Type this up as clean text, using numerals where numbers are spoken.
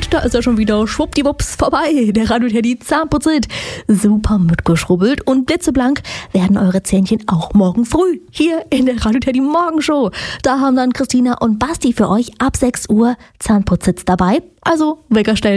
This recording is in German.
Und da ist er schon wieder schwuppdiwupps vorbei. Der Radio Teddy Zahnputzit. Super mitgeschrubbelt und blitzeblank werden eure Zähnchen auch morgen früh hier in der Radio Teddy Morgenshow. Da haben dann Christina und Basti für euch ab 6 Uhr Zahnputzits dabei. Also Wecker stellen.